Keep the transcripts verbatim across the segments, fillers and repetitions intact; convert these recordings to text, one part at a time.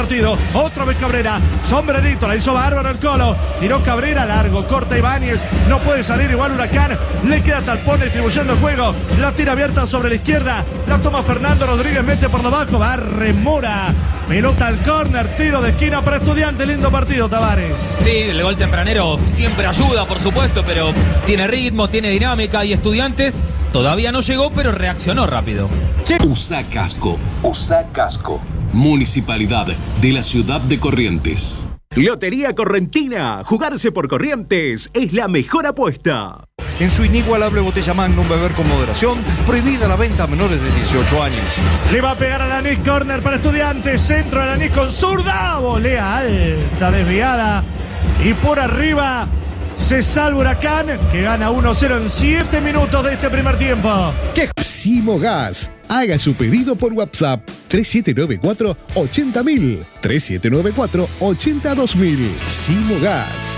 partido. Otra vez Cabrera, sombrerito, la hizo bárbaro el Colo. Tiró Cabrera, largo, corta Ibáñez. No puede salir igual Huracán. Le queda Talpón distribuyendo el juego. La tira abierta sobre la izquierda. La toma Fernando Rodríguez, mete por debajo. Barre Mora. Pelota al córner, tiro de esquina para Estudiantes. Lindo partido, Tavares. Sí, el gol tempranero siempre ayuda, por supuesto, pero tiene ritmo, tiene dinámica y Estudiantes todavía no llegó, pero reaccionó rápido. Usa casco, usa casco. Municipalidad de la Ciudad de Corrientes. Lotería Correntina. Jugarse por Corrientes es la mejor apuesta. En su inigualable botella Magnum, beber con moderación. Prohibida la venta a menores de dieciocho años. Le va a pegar a Lanís, córner para Estudiantes. Centro de Lanís con zurda. Volea alta, desviada. Y por arriba se salva Huracán, que gana uno cero en siete minutos de este primer tiempo. ¿Qué? Simogas. Haga su pedido por WhatsApp tres siete nueve cuatro ochenta mil, tres siete nueve cuatro ochenta dos mil. Simogas.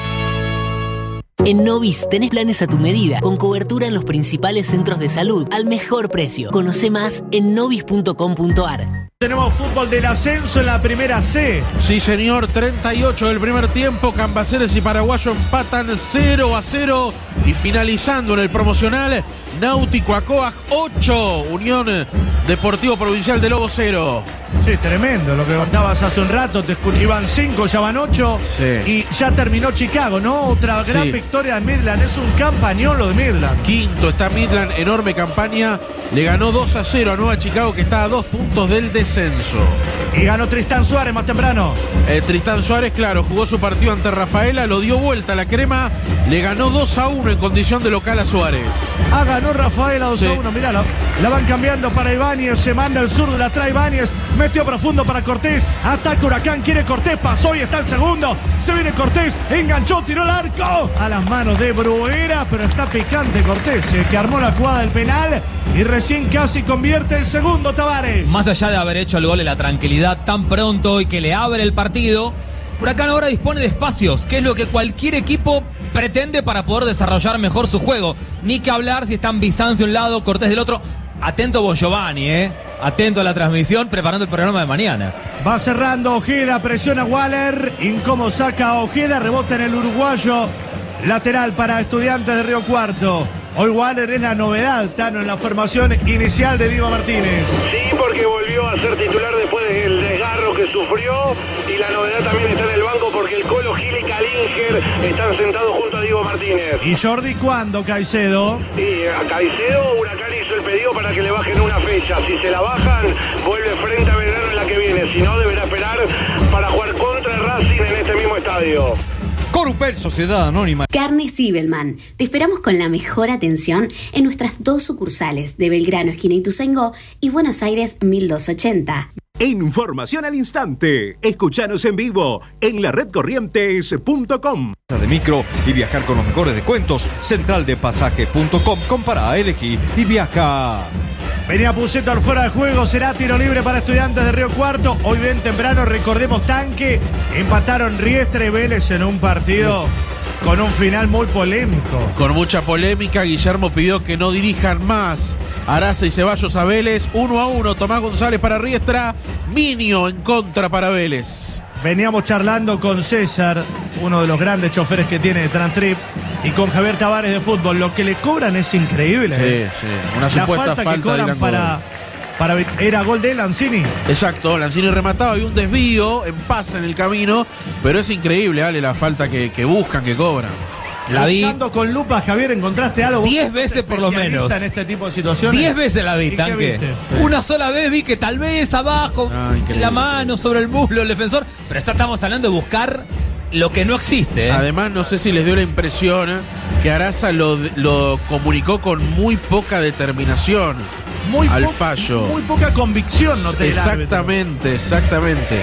En Novis tenés planes a tu medida, con cobertura en los principales centros de salud, al mejor precio. Conoce más en novis punto com punto ar. Tenemos fútbol del ascenso en la primera C. Sí, señor, treinta y ocho del primer tiempo. Cambaceres y Paraguayo empatan cero a cero. Y finalizando en el promocional, Náutico Acoag ocho, Unión Deportivo Provincial de Lobo cero. Sí, tremendo lo que contabas hace un rato. Te escu- iban cinco, ya van ocho. Sí. Y ya terminó Chicago, ¿no? Otra gran Sí. victoria de Midland. Es un campañón lo de Midland. Quinto está Midland, enorme campaña. Le ganó dos a cero a Nueva Chicago, que está a dos puntos del descenso. Y ganó Tristán Suárez más temprano. Eh, Tristán Suárez, claro, jugó su partido ante Rafaela, lo dio vuelta a la crema, le ganó dos a uno en condición de local a Suárez. Ah, ganó Rafael a dos a uno, mirá, la, la van cambiando para Ibáñez, se manda el zurdo, la trae Ibáñez, metió profundo para Cortés, ataca Huracán, quiere Cortés, pasó y está el segundo, se viene Cortés, enganchó, tiró el arco, a las manos de Bruera, pero está picante Cortés, eh, que armó la jugada del penal y recién casi convierte el segundo, Tavares. Más allá de haber hecho el gol en la tranquilidad tan pronto y que le abre el partido, Huracán ahora dispone de espacios, que es lo que cualquier equipo pretende para poder desarrollar mejor su juego. Ni que hablar si están Bizancio de un lado, Cortés del otro. Atento Bon Giovanni, eh. Atento a la transmisión, preparando el programa de mañana. Va cerrando Ojeda, presiona Waller, incómodo saca a Ojeda, rebota en el uruguayo, lateral para Estudiantes de Río Cuarto. Hoy Waller es la novedad, Tano, en la formación inicial de Diego Martínez. Sí, porque volvió a ser titular después del desgarro que sufrió, y la novedad también está en el banco porque el Colo Gil y Calinger están sentados junto a Diego Martínez. ¿Y Jordi cuándo, Caicedo? Sí, a Caicedo Huracán hizo el pedido para que le bajen una fecha. Si se la bajan, vuelve frente a Belgrano en la que viene. Si no, deberá esperar para jugar contra Racing en este mismo estadio. Corupel, Sociedad Anónima. Carne Sibelman. Te esperamos con la mejor atención en nuestras dos sucursales de Belgrano, esquina Ituzaingó, y Buenos Aires mil doscientos ochenta. Información al instante. Escuchanos en vivo en la red corrientes punto com. De micro y viajar con los mejores descuentos. central de pasaje punto com. Compara, elegí y viaja. Venía Puceto al fuera de juego, será tiro libre para Estudiantes de Río Cuarto. Hoy bien temprano, recordemos, Tanque, empataron Riestra y Vélez en un partido con un final muy polémico. Con mucha polémica, Guillermo pidió que no dirijan más Araza y Ceballos a Vélez. Uno a uno, Tomás González para Riestra, Minio en contra para Vélez. Veníamos charlando con César, uno de los grandes choferes que tiene Transtrip, y con Javier Tavares de fútbol. Lo que le cobran es increíble. Sí, ¿eh? sí. Una La supuesta falta, falta que cobran de para, para... Era gol de Lanzini. Exacto, Lanzini remataba y un desvío en pase en el camino, pero es increíble, Ale, la falta que, que buscan, que cobran. La vi. Buscando con lupa, Javier, ¿encontraste algo? Diez veces por lo menos. En este tipo de situaciones. Diez veces la vi, ¿Y qué Tanque. viste? Una sola vez vi que tal vez abajo, Ah, increíble. la mano sobre el muslo del defensor, pero ya estamos hablando de buscar lo que no existe, ¿eh? Además, no sé si les dio la impresión que Araza lo, lo comunicó con muy poca determinación Muy al po- fallo. Muy poca convicción, no te Exactamente, exactamente.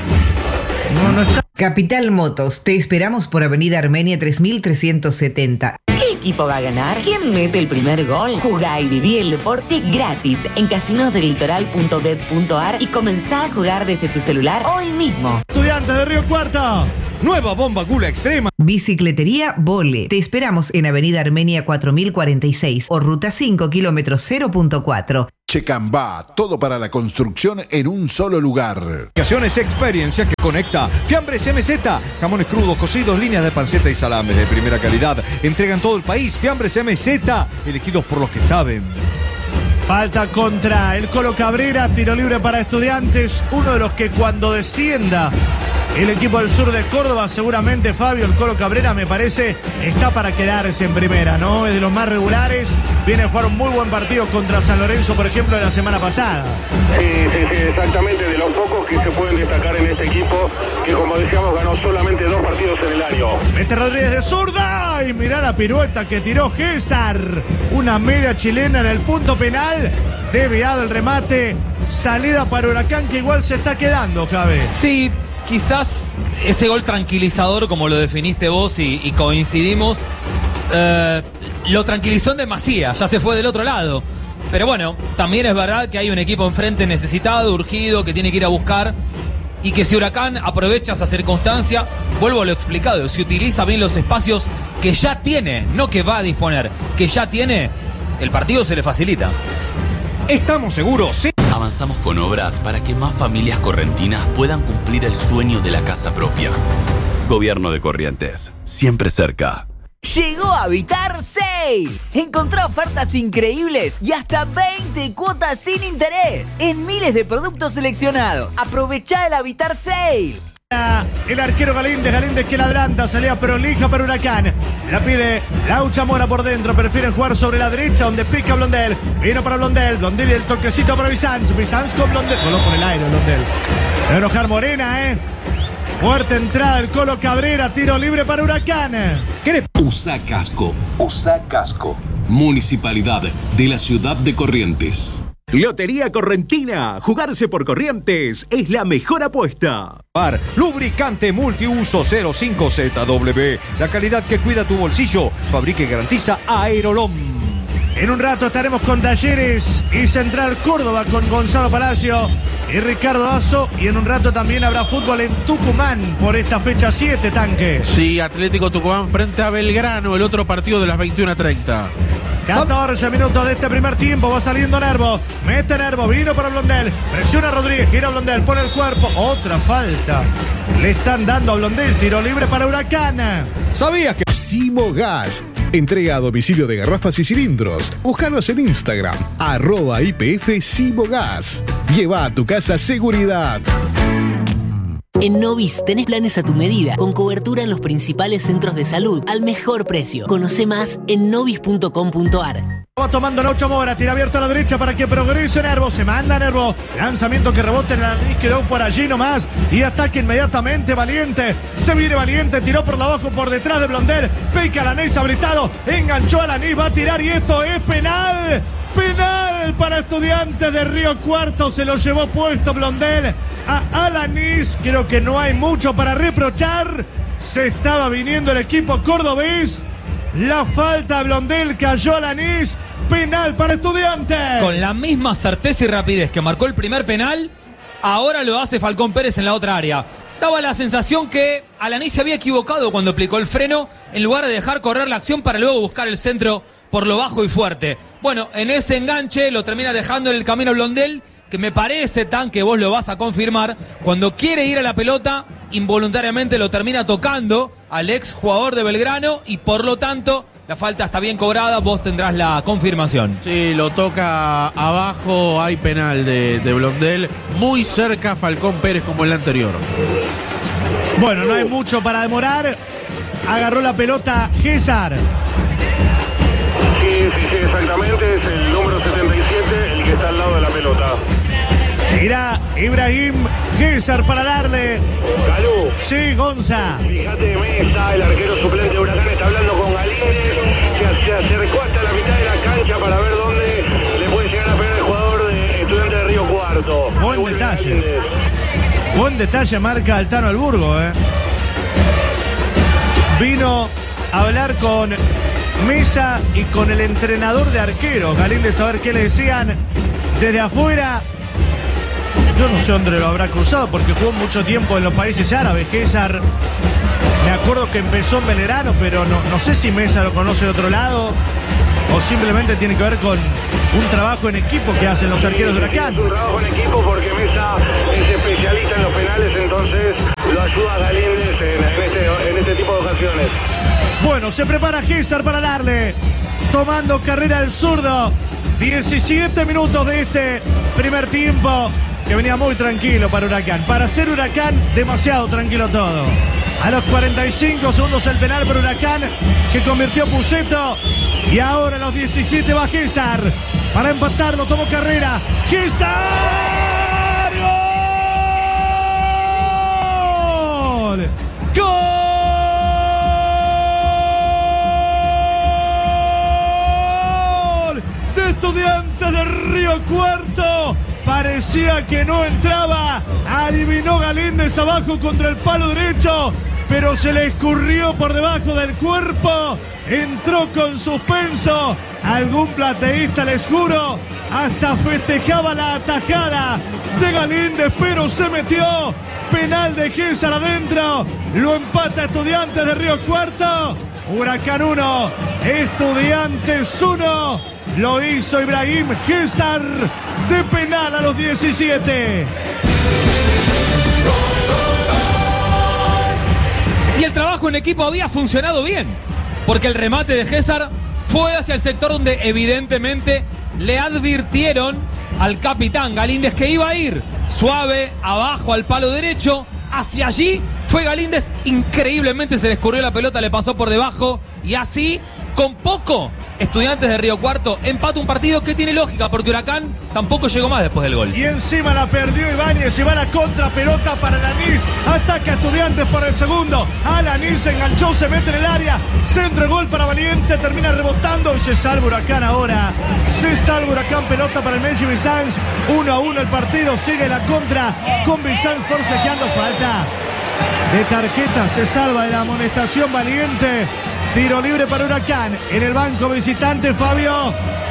No, no está. Capital Motos, te esperamos por Avenida Armenia tres mil trescientos setenta. ¿Qué equipo va a ganar? ¿Quién mete el primer gol? Jugá y viví el deporte gratis en casinos del litoral punto bet punto ar y comenzá a jugar desde tu celular hoy mismo. Estudiantes de Río Cuarto. Nueva bomba gula extrema. Bicicletería Vole. Te esperamos en Avenida Armenia cuatro mil cuarenta y seis o Ruta cinco, kilómetro cero punto cuatro. Checambá, todo para la construcción en un solo lugar. Aplicaciones Experiencia que conecta. Fiambres M Z, jamones crudos, cocidos, líneas de panceta y salames de primera calidad. Entregan todo el país. Fiambres M Z, elegidos por los que saben. Falta contra el Colo Cabrera, tiro libre para Estudiantes, uno de los que cuando descienda el equipo del sur de Córdoba, seguramente Fabio, el Colo Cabrera, me parece, está para quedarse en primera, ¿no? Es de los más regulares, viene a jugar un muy buen partido contra San Lorenzo, por ejemplo, de la semana pasada. Sí, sí, sí, exactamente, de los pocos que se pueden destacar en este equipo, que como decíamos, ganó solamente dos partidos en el año. Este Rodríguez de zurda, y mirá la pirueta que tiró César, una media chilena en el punto penal, desviado el remate, salida para Huracán, que igual se está quedando, Javi. Sí, quizás ese gol tranquilizador, como lo definiste vos y, y coincidimos, eh, lo tranquilizó en demasía, ya se fue del otro lado. Pero bueno, también es verdad que hay un equipo enfrente necesitado, urgido, que tiene que ir a buscar, y que si Huracán aprovecha esa circunstancia, vuelvo a lo explicado, si utiliza bien los espacios que ya tiene, no que va a disponer, que ya tiene, el partido se le facilita. Estamos seguros, sí. Avanzamos con obras para que más familias correntinas puedan cumplir el sueño de la casa propia. Gobierno de Corrientes, siempre cerca. Llegó Habitar Sale. Encontrá ofertas increíbles y hasta veinte cuotas sin interés en miles de productos seleccionados. Aprovechá el Habitar Sale. El arquero Galíndez, Galíndez que la adelanta, salida prolija para Huracán. La pide Laucha Mora por dentro, prefieren jugar sobre la derecha donde pica Blondel. Vino para Blondel, Blondel y el toquecito para Bizanz. Bizanz con Blondel, voló por el aire Blondel. Se va a enojar Morena, eh. Fuerte entrada del Colo Cabrera, tiro libre para Huracán. Usa casco, usa casco. Municipalidad de la ciudad de Corrientes. Lotería Correntina. Jugarse por Corrientes es la mejor apuesta. Bar, lubricante multiuso cero cinco Z W. La calidad que cuida tu bolsillo. Fabrica y garantiza Aerolom. En un rato estaremos con Talleres y Central Córdoba con Gonzalo Palacio y Ricardo Azo. Y en un rato también habrá fútbol en Tucumán por esta fecha siete, Tanque. Sí, Atlético Tucumán frente a Belgrano, el otro partido de las veintiuna treinta. catorce minutos de este primer tiempo, va saliendo Nervo, mete Nervo, vino para Blondel, presiona a Rodríguez, gira a Blondel, pone el cuerpo, otra falta. Le están dando a Blondel, tiro libre para Huracán. ¿Sabías que Simogas entrega a domicilio de garrafas y cilindros? Búscanos en Instagram, arroba I P F Simogas. Lleva a tu casa seguridad. En Novis tenés planes a tu medida, con cobertura en los principales centros de salud, al mejor precio. Conoce más en novis punto com punto ar. Va tomando Laucha Mora, tira abierto a la derecha para que progrese Nervo, se manda Nervo, lanzamiento que rebota en la nariz, quedó por allí nomás y ataque inmediatamente Valiente, se viene Valiente, tiró por la abajo, por detrás de Blondel, pica a Lanís habilitado, enganchó a Lanís, va a tirar y esto es penal. Penal para Estudiantes de Río Cuarto, se lo llevó puesto Blondel a Alanís. Creo que no hay mucho para reprochar. Se estaba viniendo el equipo cordobés. La falta de Blondel, cayó Alanís. Penal para Estudiantes. Con la misma certeza y rapidez que marcó el primer penal, ahora lo hace Falcón Pérez en la otra área. Daba la sensación que Alanís se había equivocado cuando aplicó el freno, en lugar de dejar correr la acción para luego buscar el centro por lo bajo y fuerte. Bueno, en ese enganche lo termina dejando en el camino Blondel, que me parece, Tan, que vos lo vas a confirmar, cuando quiere ir a la pelota, involuntariamente lo termina tocando al ex jugador de Belgrano y por lo tanto la falta está bien cobrada, vos tendrás la confirmación. Sí, lo toca abajo, hay penal de, de Blondel, muy cerca Falcón Pérez como el anterior. Bueno, no hay mucho para demorar, agarró la pelota César. Sí, sí, sí, exactamente, es el número setenta y siete, el que está al lado de la pelota. Irá Ibrahim César para darle. Galú. Sí, Gonza. Fíjate, Mesa, el arquero suplente de Huracán, está hablando con Galíndez, que se acercó hasta la mitad de la cancha para ver dónde le puede llegar a pegar el jugador de Estudiantes de Río Cuarto. Buen Muy detalle. Galíndez. Buen detalle marca Altano Alburgo, eh. Vino a hablar con Mesa y con el entrenador de arqueros, Galíndez, a ver qué le decían desde afuera. Yo no sé dónde lo habrá cruzado porque jugó mucho tiempo en los países árabes. César, me acuerdo que empezó en Belgrano, pero no, no sé si Mesa lo conoce de otro lado. o simplemente tiene que ver con un trabajo en equipo que hacen los arqueros de Huracán. Es un trabajo en equipo porque Mesa es especialista en los penales, entonces lo ayuda Galíndez en, en, este, en este tipo de ocasiones. Bueno, se prepara Gésar para darle, tomando carrera el zurdo. diecisiete minutos de este primer tiempo que venía muy tranquilo para Huracán. Para ser Huracán, demasiado tranquilo todo. A los cuarenta y cinco segundos el penal para Huracán que convirtió Puceto. Y ahora a los diecisiete va Gésar para empatarlo, tomó carrera. ¡Gésar! ¡Gol! ¡Gol! De Estudiantes de Río Cuarto. Parecía que no entraba. Adivinó Galíndez abajo contra el palo derecho, pero se le escurrió por debajo del cuerpo. Entró con suspenso. Algún plateísta, les juro, hasta festejaba la atajada de Galíndez, pero se metió. Penal de Gésar adentro. Lo empata Estudiantes de Río Cuarto. Huracán uno, Estudiantes uno. Lo hizo Ibrahim Gésar de penal a los diecisiete. Y el trabajo en equipo había funcionado bien, porque el remate de Gésar fue hacia el sector donde evidentemente le advirtieron al capitán Galíndez que iba a ir suave, abajo al palo derecho. Hacia allí fue Galíndez, increíblemente se le escurrió la pelota, le pasó por debajo y así, con poco, Estudiantes de Río Cuarto empata un partido que tiene lógica porque Huracán tampoco llegó más después del gol. Y encima la perdió Ibáñez y va la contra pelota para Lanís. Ataca Estudiantes por el segundo. Alanís se enganchó, se mete en el área. Centro, gol para Valiente, termina rebotando y se salva Huracán ahora. Se salva Huracán, pelota para el Messi Bizanz. uno a uno el partido, sigue la contra con Bizanz forcejeando, falta de tarjeta, se salva de la amonestación Valiente. Tiro libre para Huracán. En el banco visitante, Fabio.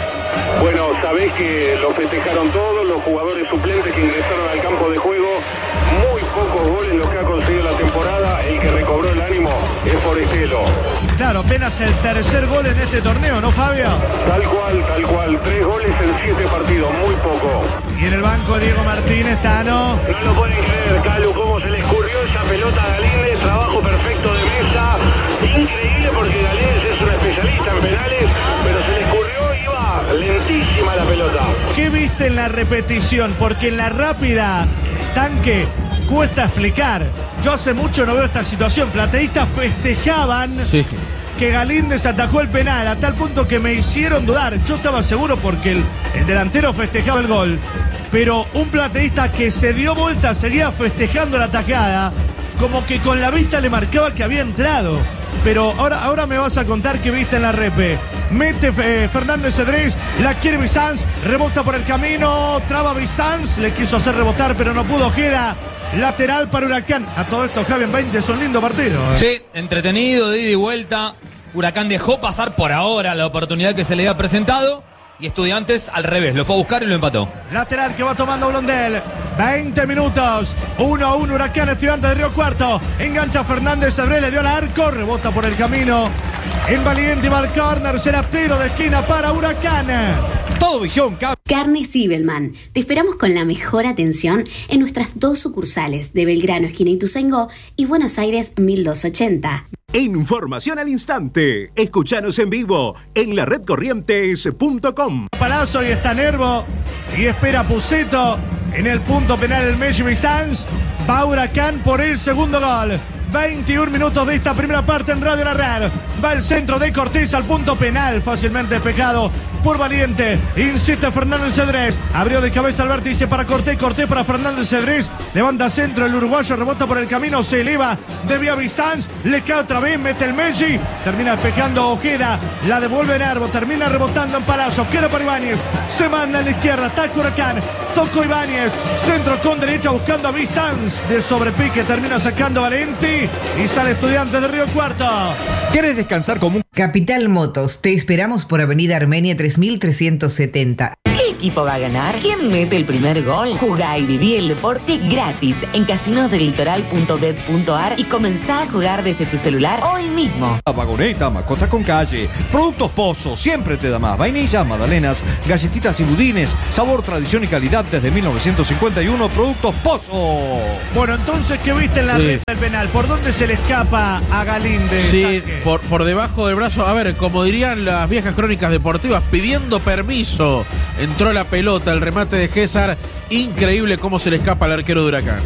Bueno, sabés que lo festejaron todos los jugadores suplentes que ingresaron al campo de juego. Muy pocos goles los que ha conseguido la temporada. El que recobró el ánimo es Forestelo. Claro, apenas el tercer gol en este torneo, ¿no, Fabio? Tal cual, tal cual. Tres goles en siete partidos, muy poco. Y en el banco Diego Martínez, Tano. No lo pueden creer, Calu, cómo se le escurrió esa pelota a Galíndez. Trabajo perfecto de Mesa. Increíble porque Galíndez es un especialista en penales, pero se le escurrió y iba lentísima la pelota. ¿Qué viste en la repetición? Porque en la rápida, Tanque, cuesta explicar. Yo hace mucho no veo esta situación. Plateístas festejaban sí. que Galíndez atajó el penal a tal punto que me hicieron dudar. Yo estaba seguro porque el, el delantero festejaba el gol, pero un plateísta que se dio vuelta seguía festejando la tajada, como que con la vista le marcaba que había entrado. Pero ahora, ahora me vas a contar qué viste en la repe. Mete eh, Fernández Cedrés, la quiere Bizanz, rebota por el camino, traba Bizanz, le quiso hacer rebotar pero no pudo, Ojeda. Lateral para Huracán. A todo esto, Javi, en veinte son lindo partido. ¿eh? Sí, entretenido, de ida y vuelta. Huracán dejó pasar por ahora la oportunidad que se le había presentado. Y Estudiantes al revés, lo fue a buscar y lo empató. Lateral que va tomando Blondel. veinte minutos. uno a uno Huracán, Estudiantes de Río Cuarto. Engancha Fernández Cedrés, le dio al arco. Rebota por el camino. En Valiente va al córner. Será tiro de esquina para Huracán. Todo visión. Carne Sibelman. Te esperamos con la mejor atención en nuestras dos sucursales de Belgrano, esquina Ituzaingó, y Buenos Aires mil doscientos ochenta. Información al instante. Escuchanos en vivo en la red corrientes punto com. Palazzo y está Nervo y espera Puceto en el punto penal el Messi Bizanz. Va Huracán por el segundo gol. veintiún minutos de esta primera parte en Radio La Red. Va el centro de Cortés al punto penal, fácilmente despejado por Valiente. Insiste Fernández Cedrés. Abrió de cabeza al vértice para Cortés. Cortés para Fernández Cedrés. Levanta centro el uruguayo, rebota por el camino, se eleva. Desvía Bizanz. Le cae otra vez, mete el Messi. Termina despejando Ojeda. La devuelve Nervo. Termina rebotando en Palazzo. Queda para Ibáñez. Se manda a la izquierda. Ataca Huracán. Tocó Ibáñez. Centro con derecha buscando a Bizanz. De sobrepique termina sacando Valenti. Y sale Estudiantes de Río Cuarto. ¿Quieres descansar como un... Capital Motos, te esperamos por Avenida Armenia tres mil trescientos setenta. ¿Qué equipo va a ganar? ¿Quién mete el primer gol? Jugá y viví el deporte gratis en casinos del litoral punto bet punto ar y comenzá a jugar desde tu celular hoy mismo. Vagoneta, mascotas con calle, productos Pozo, siempre te da más. Vainillas, magdalenas, galletitas y budines, sabor, tradición y calidad desde mil novecientos cincuenta y uno, productos Pozo. Bueno, entonces, ¿qué viste en la Sí. red del penal? ¿Por dónde se le escapa a Galíndez? Sí, por, por debajo del brazo. A ver, como dirían las viejas crónicas deportivas, pidiendo permiso. Entró la pelota, el remate de César. Increíble cómo se le escapa al arquero de Huracán.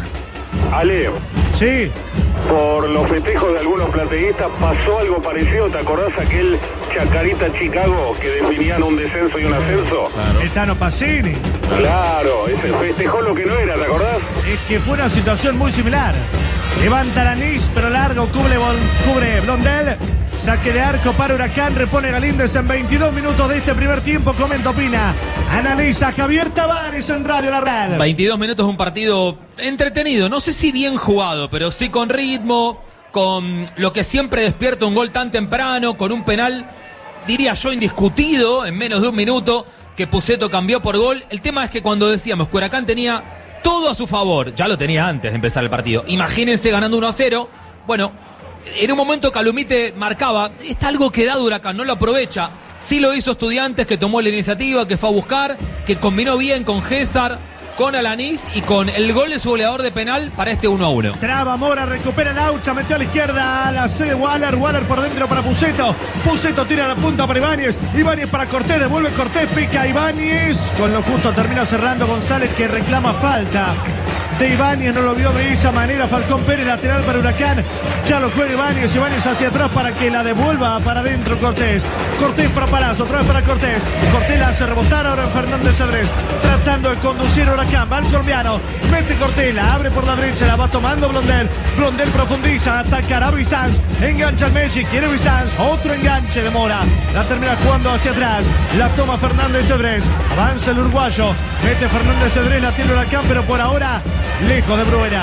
Ale, Sí. por los festejos de algunos plateístas pasó algo parecido. ¿Te acordás aquel Chacarita Chicago que definían un descenso y un ascenso? El Tano Pacini. Claro, ese festejó lo que no era, ¿te acordás? Es que fue una situación muy similar. Levanta Lanís, pero largo, cubre, cubre Blondel. Saque de arco para Huracán, repone Galíndez en veintidós minutos de este primer tiempo. Comenta, opina, analiza Javier Tavares en Radio La Red. veintidós minutos, un partido entretenido, no sé si bien jugado, pero sí con ritmo, con lo que siempre despierta un gol tan temprano, con un penal, diría yo, indiscutido en menos de un minuto, que Puceto cambió por gol. El tema es que cuando decíamos que Huracán tenía todo a su favor, ya lo tenía antes de empezar el partido, imagínense ganando uno a cero, bueno, en un momento Calumite marcaba, está algo que da de Huracán, no lo aprovecha. Sí lo hizo Estudiantes, que tomó la iniciativa, que fue a buscar, que combinó bien con César, con Alanís y con el gol de su goleador de penal para este uno a uno. Traba Mora, recupera Laucha, metió a la izquierda a la C de Waller, Waller por dentro para Puceto, Puceto tira la punta para Ibáñez, Ibáñez para Cortés, devuelve Cortés, pica Ibáñez, con lo justo termina cerrando González, que reclama falta de Ibáñez, no lo vio de esa manera Falcón Pérez, lateral para Huracán, ya lo juega Ibáñez, Ibáñez hacia atrás para que la devuelva para adentro Cortés, Cortés para Palazzo, otra vez para Cortés, Cortés la hace rebotar ahora en Fernández Cedrés, tratando de conducir a Huracán, va el colombiano, mete Cortés, la abre por la derecha, la va tomando Blondel, Blondel profundiza, atacará Bizanz, engancha el Messi, quiere Bizanz, otro enganche de Mora, la termina jugando hacia atrás, la toma Fernández Cedrés, avanza el uruguayo, mete Fernández Cedrés, la tiene Huracán, pero por ahora lejos de Bruera.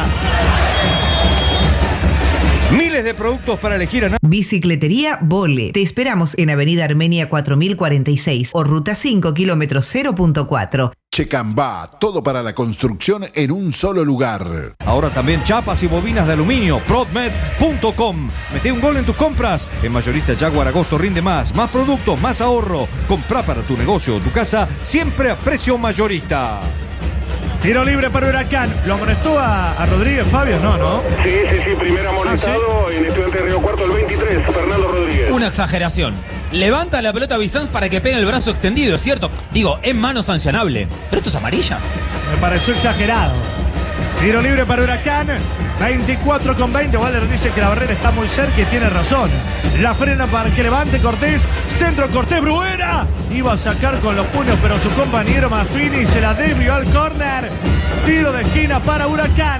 Miles de productos para elegir a... Bicicletería Vole. Te esperamos en Avenida Armenia cuatro mil cuarenta y seis o Ruta cinco, kilómetro cero punto cuatro. Checambá, todo para la construcción en un solo lugar. Ahora también chapas y bobinas de aluminio. Prodmed punto com. Mete un gol en tus compras. En Mayorista Jaguar Agosto rinde más. Más productos, más ahorro. Comprá para tu negocio o tu casa siempre a precio mayorista. Tiro libre para Huracán. ¿Lo amonestó a, a Rodríguez, Fabio? No, ¿no? Sí, sí, sí, primer amonestado ¿Ah, sí? en Estudiantes de Río Cuarto, el veintitrés, Fernando Rodríguez. Una exageración. Levanta la pelota Bizanz para que pegue el brazo extendido, es cierto. Digo, es mano sancionable. Pero esto es amarilla. Me pareció exagerado. Tiro libre para Huracán. veinticuatro con veinte. Waller dice que la barrera está muy cerca y tiene razón. La frena para que levante Cortés. Centro Cortés, Bruera. Iba a sacar con los puños, pero su compañero Maffini se la desvió al córner. Tiro de esquina para Huracán.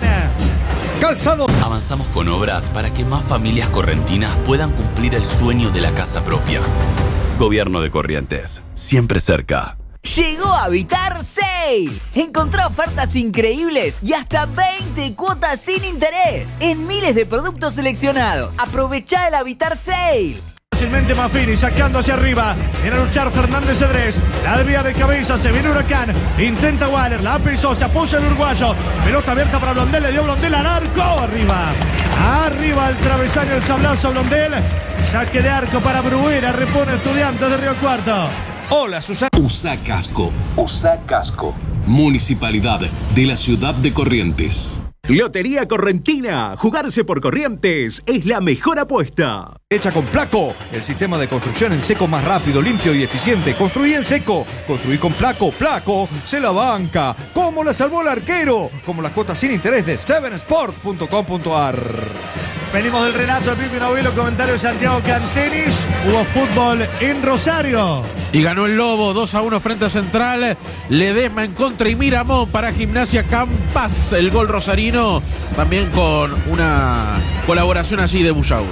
Calzado. Avanzamos con obras para que más familias correntinas puedan cumplir el sueño de la casa propia. Gobierno de Corrientes, siempre cerca. Llegó a Habitar Sale. Encontrá ofertas increíbles y hasta veinte cuotas sin interés en miles de productos seleccionados. Aprovechá el Habitar Sale. Fácilmente Maffini sacando hacia arriba. Viene a luchar Fernández Cedrés. La desvía de cabeza, se viene Huracán. Intenta Waller, la pisó, se apoya el uruguayo. Pelota abierta para Blondel, le dio Blondel al arco. Arriba. Arriba el travesaño, el sablazo a Blondel. Saque de arco para Bruera, repone Estudiantes de Río Cuarto. Hola, Susana. Usa casco. Usa casco. Municipalidad de la Ciudad de Corrientes. Lotería Correntina. Jugarse por Corrientes es la mejor apuesta. Hecha con Placo, el sistema de construcción en seco más rápido, limpio y eficiente. Construí en seco, construí con Placo. Placo se la banca. Como la salvó el arquero. Como las cuotas sin interés de seven sport punto com punto ar. Venimos del relato de Pipi Novelo, comentario de Santiago Cantenis. Hubo fútbol en Rosario. Y ganó el Lobo dos a uno frente a Central. Ledesma en contra y Miramón para Gimnasia Campas. El gol rosarino también con una colaboración allí de Bullaudo.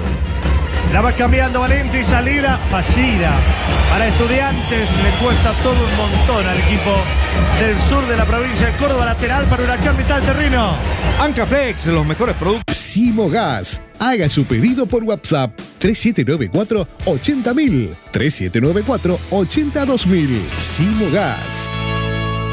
La va cambiando Valente y salida fallida. Para Estudiantes le cuesta todo un montón al equipo del sur de la provincia de Córdoba. Lateral para Huracán, mitad del terreno. Ancaflex, los mejores productos. Simogas. Haga su pedido por WhatsApp tres siete nueve cuatro, ochenta mil, tres siete nueve cuatro, ochenta dos mil. Simogas.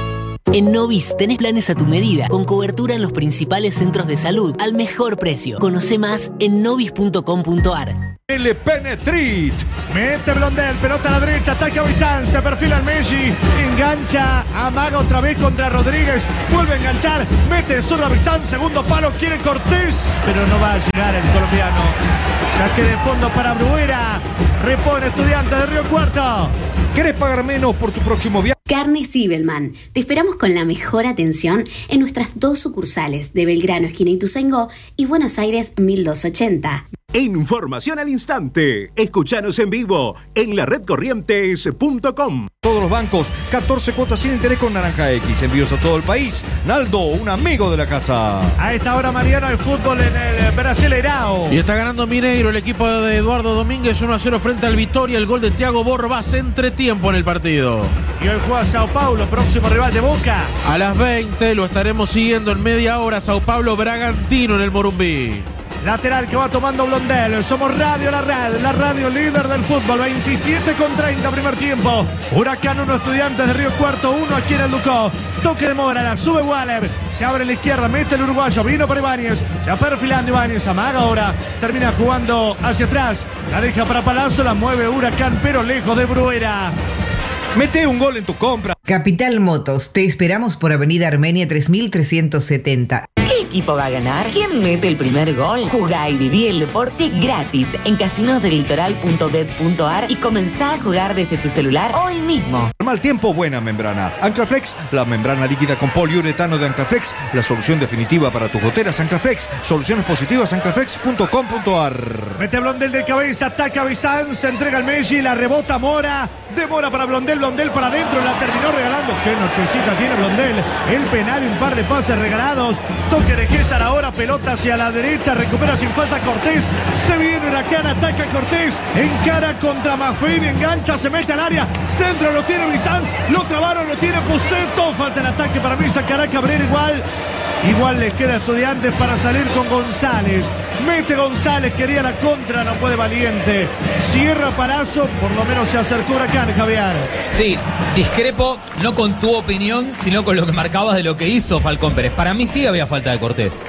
En Novis tenés planes a tu medida, con cobertura en los principales centros de salud, al mejor precio. Conoce más en novis punto com punto ar. El Penetrit. Mete Blondel, pelota a la derecha, ataca Bizán, se perfila el Messi, engancha, amaga otra vez contra Rodríguez, vuelve a enganchar, mete zurda Bizán, segundo palo, quiere Cortés, pero no va a llegar el colombiano. Saque de fondo para Bruera, repone Estudiantes de Río Cuarto. ¿Querés pagar menos por tu próximo viaje? Carne Zibelman. Te esperamos con la mejor atención en nuestras dos sucursales de Belgrano, esquina Ituzaingó, y Buenos Aires mil doscientos ochenta. Información al instante. Escuchanos en vivo en la red corrientes punto com. Todos los bancos, catorce cuotas sin interés con Naranja X. Envíos a todo el país. Naldo, un amigo de la casa. A esta hora, Mariano, el fútbol en el Brasileirao. Y está ganando Mineiro, el equipo de Eduardo Domínguez, uno a cero frente al Vitória. El gol de Thiago Borbas, entretiempo en el partido. Y hoy juega Sao Paulo, próximo rival de Boca. A las veinte lo estaremos siguiendo en media hora. Sao Paulo Bragantino en el Morumbí. Lateral que va tomando Blondel. Somos Radio La Red, la radio líder del fútbol. veintisiete con treinta primer tiempo. Huracán uno, Estudiantes de Río Cuarto uno aquí en el Ducó. Toque de Mora, la sube Waller. Se abre a la izquierda, mete el uruguayo. Vino para Ibáñez. Se va perfilando Ibáñez. Amaga ahora. Termina jugando hacia atrás. La deja para Palazzo. La mueve Huracán, pero lejos de Bruera. Mete un gol en tu compra. Capital Motos, te esperamos por Avenida Armenia tres mil trescientos setenta. ¿Qué equipo va a ganar? ¿Quién mete el primer gol? Jugá y viví el deporte gratis en casinos del litoral punto bet punto ar y comenzá a jugar desde tu celular hoy mismo. Mal tiempo, buena membrana. Anclaflex, la membrana líquida con poliuretano de Anclaflex, la solución definitiva para tus goteras. Anclaflex, soluciones positivas, anclaflex punto com punto ar. Mete Blondel de cabeza, ataca Bizán, se entrega al Messi, la rebota Mora, demora para Blondel, Blondel para adentro, la terminó regalando. Qué nochecita tiene Blondel. El penal y un par de pases regalados. Toque de Gésar ahora, pelota hacia la derecha, recupera sin falta Cortés. Se viene Huracán, ataca Cortés, encara contra Maffini, engancha, se mete al área, centro lo tiene Bizán, lo trabaron, lo tiene Puceto. Falta el ataque para mí, sacará Cabrera igual. Igual les queda Estudiantes para salir con González. Mete González, quería la contra, no puede Valiente. Cierra Palazzo, por lo menos se acercó Huracán, Javier. Sí, discrepo, no con tu opinión, sino con lo que marcabas de lo que hizo Falcón Pérez. Para mí sí había falta de Cortés.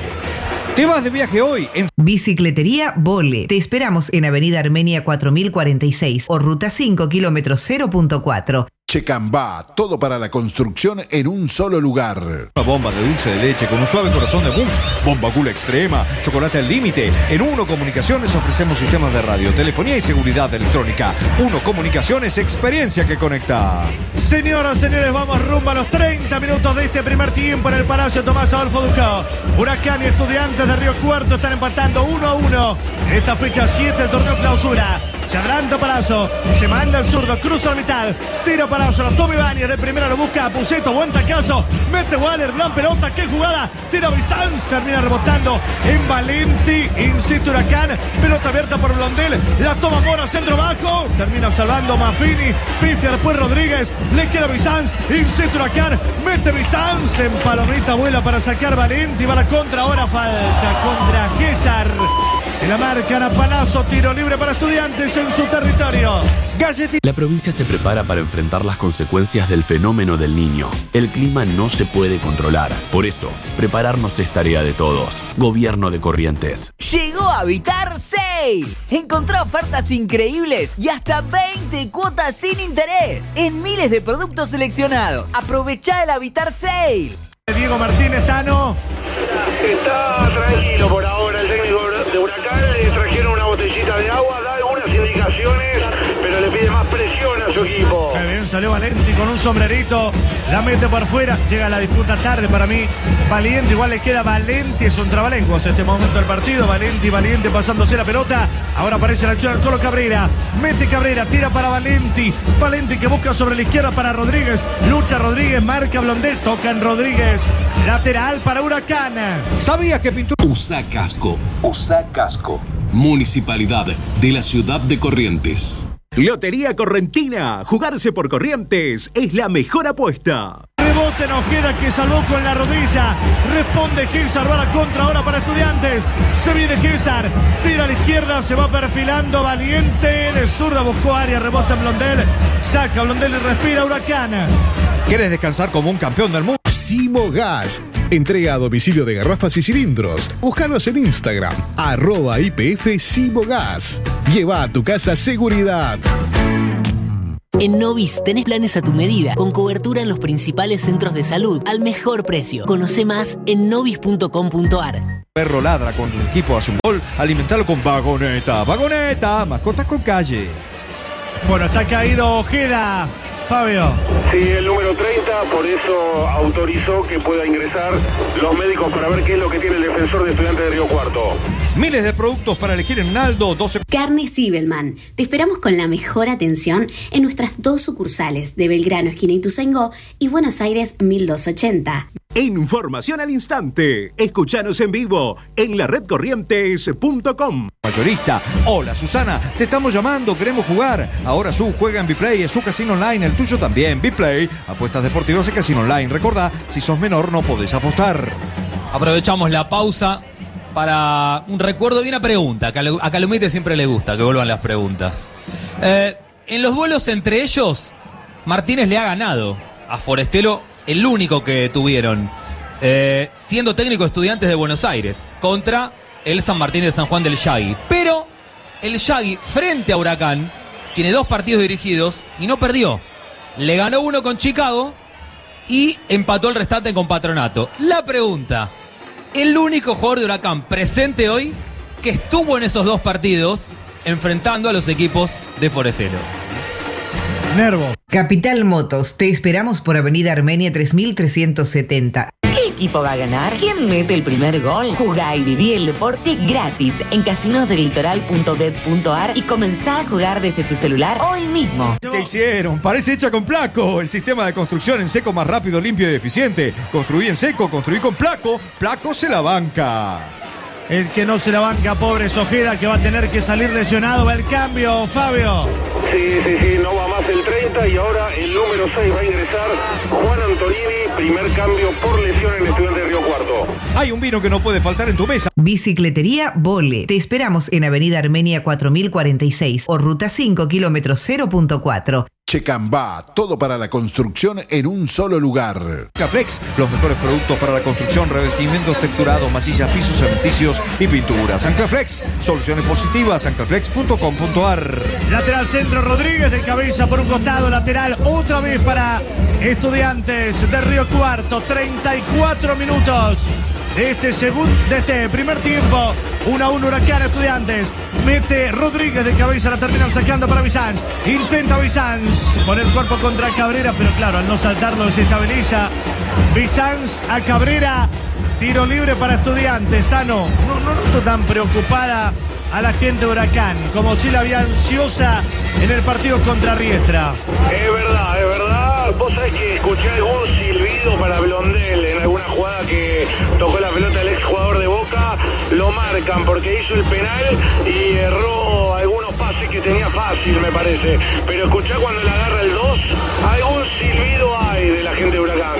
Te vas de viaje hoy en Bicicletería Vole. Te esperamos en Avenida Armenia cuatro mil cuarenta y seis o Ruta cinco, kilómetro cero punto cuatro. Checambá, todo para la construcción en un solo lugar. Una bomba de dulce de leche con un suave corazón de mousse, bomba gula extrema, chocolate al límite. En Uno Comunicaciones ofrecemos sistemas de radio, telefonía y seguridad electrónica. Uno Comunicaciones, experiencia que conecta. Señoras, señores, vamos rumbo a los treinta minutos de este primer tiempo en el Palacio Tomás Adolfo Ducó. Huracán y Estudiantes de Río Cuarto están empatando uno a uno. En esta fecha siete el torneo clausura. Se adelanta Palazzo, se manda el zurdo, cruza la mitad, tira Palazzo, la toma Ibáñez, de primera lo busca a Puceto, buen tacazo, mete Waller, gran pelota, qué jugada, tira Bizanz, termina rebotando en Valenti, insiste Huracán, pelota abierta por Blondel, la toma Mora, centro bajo, termina salvando Maffini, pifia después Rodríguez, le queda Bizanz, insiste Huracán, mete Bizanz, en palomita vuela para sacar Valenti, va la contra, ahora falta contra Gésar. Se la marcan a Palazzo, tiro libre para Estudiantes en su territorio. Galletti. La provincia se prepara para enfrentar las consecuencias del fenómeno del Niño. El clima no se puede controlar. Por eso, prepararnos es tarea de todos. Gobierno de Corrientes. Llegó Habitar Sale. Encontrá ofertas increíbles y hasta veinte cuotas sin interés en miles de productos seleccionados. Aprovechá el Habitar Sale. Diego Martínez, Tano. Está tranquilo por ahora el técnico de Huracán. Le trajeron una botellita de agua, da algunas indicaciones, pero le pide más presión a su equipo. Muy bien, salió Valenti con un sombrerito, la mete por fuera, llega la disputa tarde para mí. Valiente, igual le queda Valenti, es un trabalenguas este momento del partido. Valenti, Valiente pasándose la pelota. Ahora aparece la acción al Colo Cabrera. Mete Cabrera, tira para Valenti. Valenti que busca sobre la izquierda para Rodríguez. Lucha Rodríguez, marca Blondel, toca en Rodríguez. Lateral para Huracán. ¿Sabías que pintó? Usa casco, usa casco. Municipalidad de la ciudad de Corrientes. Lotería Correntina. Jugarse por Corrientes es la mejor apuesta. Rebote en Ojeda que salvó con la rodilla. Responde Gésar, va la contra ahora para Estudiantes. Se viene Gésar, tira a la izquierda, se va perfilando Valiente. De zurda buscó área, rebota en Blondel. Saca Blondel y respira Huracán. ¿Quieres descansar como un campeón del mundo? Simogas. Entrega a domicilio de garrafas y cilindros. Búscanos en Instagram, arroba I P F Simogas. Lleva a tu casa seguridad. En Novis tenés planes a tu medida, con cobertura en los principales centros de salud, al mejor precio. Conoce más en novis punto com punto ar. Perro ladra con tu equipo, hace un gol, alimentalo con Vagoneta. Vagoneta, mascotas con calle. Bueno, está caído Ojeda, Fabio. Sí, el número treinta, por eso autorizó que pueda ingresar los médicos para ver qué es lo que tiene el defensor de Estudiantes de Río Cuarto. Miles de productos para elegir en Naldo, doce... Carne Sibelman. Te esperamos con la mejor atención en nuestras dos sucursales de Belgrano, esquina Ituzaingó, y Buenos Aires, mil doscientos ochenta. Información al instante. Escuchanos en vivo en la red corrientes punto com. Mayorista. Hola, Susana. Te estamos llamando. Queremos jugar. Ahora Su juega en Biplay. Es su casino online. El tuyo también. Biplay. Apuestas deportivas y casino online. Recordá, si sos menor no podés apostar. Aprovechamos la pausa para un recuerdo y una pregunta. A Calumite siempre le gusta que vuelvan las preguntas. Eh, en los vuelos entre ellos, Martínez le ha ganado a Forestelo, el único que tuvieron, eh, siendo técnico de Estudiantes de Buenos Aires, contra el San Martín de San Juan del Yagui. Pero el Yagui, frente a Huracán, tiene dos partidos dirigidos y no perdió. Le ganó uno con Chicago y empató el restante con Patronato. La pregunta: el único jugador de Huracán presente hoy que estuvo en esos dos partidos enfrentando a los equipos de Forestelo. Nervo. Capital Motos, te esperamos por Avenida Armenia tres mil trescientos setenta. ¿Qué equipo va a ganar? ¿Quién mete el primer gol? Jugá y viví el deporte gratis en casinos del litoral punto bet punto ar y comenzá a jugar desde tu celular hoy mismo. ¿Qué hicieron? Parece hecha con Placo. El sistema de construcción en seco más rápido, limpio y eficiente. Construí en seco, construí con Placo. Placo se la banca. El que no se la banca, pobre es Ojeda, que va a tener que salir lesionado. Va el cambio, Fabio. Sí, sí, sí, no va más el treinta y ahora el número seis va a ingresar Juan Antonini, primer cambio por lesión en Estudiantes de Río Cuarto. Hay un vino que no puede faltar en tu mesa. Bicicletería Vole. Te esperamos en Avenida Armenia cuatro mil cuarenta y seis o Ruta cinco, kilómetro cero punto cuatro. Checambá, todo para la construcción en un solo lugar. Anclaflex, los mejores productos para la construcción, revestimientos texturados, masillas, pisos, cementicios y pinturas. Anclaflex, soluciones positivas, anclaflex punto com punto ar. Lateral centro, Rodríguez de cabeza por un costado, lateral otra vez para Estudiantes de Río Cuarto. treinta y cuatro minutos de este segundo, de este primer tiempo. uno a uno Huracán Estudiantes. Mete Rodríguez de cabeza, la terminan sacando para Bizanz. Intenta Bizanz poner el cuerpo contra Cabrera, pero claro, al no saltarlo desestabiliza. Bizanz a Cabrera. Tiro libre para Estudiantes. Tano, no, no noto tan preocupada a la gente de Huracán, como si la había ansiosa en el partido contra Riestra. Es verdad, es verdad. Vos sabés que escuché algún silbido para Blondel en alguna jugada que tocó la pelota el exjugador de Boca. Lo marcan porque hizo el penal y erró algunos pases que tenía fácil, me parece. Pero escuchá cuando le agarra el dos, algún silbido hay de la gente de Huracán.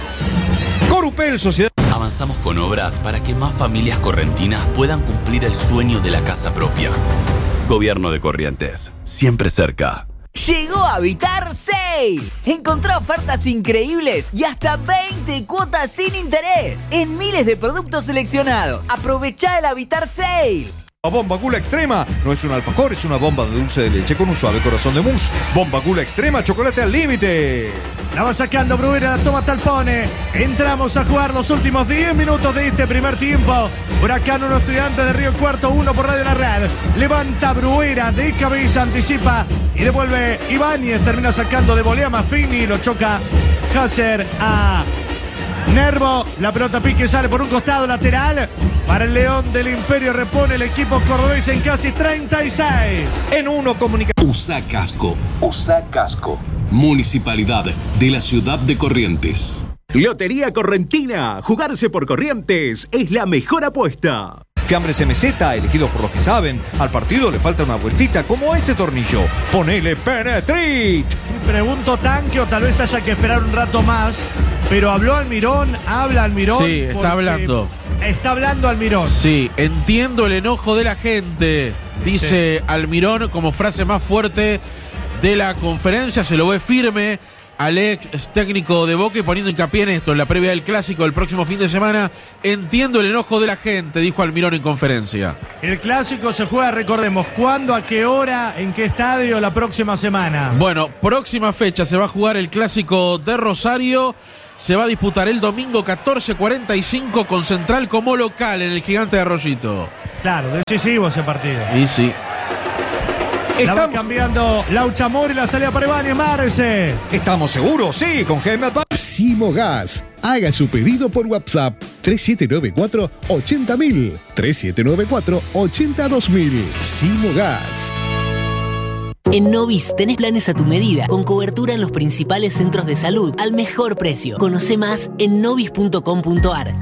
Corupel, Sociedad. Avanzamos con obras para que más familias correntinas puedan cumplir el sueño de la casa propia. Gobierno de Corrientes, siempre cerca. Llegó Habitar Sale. Encontrá ofertas increíbles y hasta veinte cuotas sin interés en miles de productos seleccionados. Aprovechá el Habitar Sale. La bomba Gula Extrema no es un alfajor, es una bomba de dulce de leche con un suave corazón de mousse. Bomba Gula Extrema, chocolate al límite. La va sacando Bruera, la toma Talpone. Entramos a jugar los últimos diez minutos de este primer tiempo. Huracán uno, Estudiantes de Río Cuarto uno por Radio La Red. Levanta Bruera de cabeza, anticipa y devuelve Ibáñez. Termina sacando de volea Maffini, lo choca Hasser a Nervo. La pelota pique sale por un costado lateral. Para el León del Imperio repone el equipo cordobés en casi treinta y seis. En uno comunica. Usa casco, usa casco. Municipalidad de la Ciudad de Corrientes. Lotería Correntina. Jugarse por Corrientes es la mejor apuesta. Fiambres M Z, elegidos por los que saben. Al partido le falta una vueltita como ese tornillo. Ponele Penetrit. Pregunto tanque o tal vez haya que esperar un rato más. Pero habló Almirón, habla Almirón. Sí, está hablando. Está hablando Almirón. Sí, entiendo el enojo de la gente, dice sí. Almirón como frase más fuerte de la conferencia. Se lo ve firme al ex técnico de Boca y poniendo hincapié en esto, en la previa del clásico del próximo fin de semana. Entiendo el enojo de la gente, dijo Almirón en conferencia. El clásico se juega, recordemos, ¿cuándo, a qué hora, en qué estadio la próxima semana? Bueno, próxima fecha se va a jugar el clásico de Rosario. Se va a disputar el domingo catorce cuarenta y cinco con Central como local en el Gigante de Arroyito. Claro, decisivo ese partido. Y sí. Estamos la va cambiando Laucha Mori, la salida para Ibáñez, Marce. ¿Estamos seguros? Sí, con G M A. Simogas. Haga su pedido por WhatsApp tres siete nueve cuatro ochenta mil. tres siete nueve cuatro ochenta dos mil. Simogas. En Novis tenés planes a tu medida, con cobertura en los principales centros de salud, al mejor precio. Conoce más en novis punto com punto ar.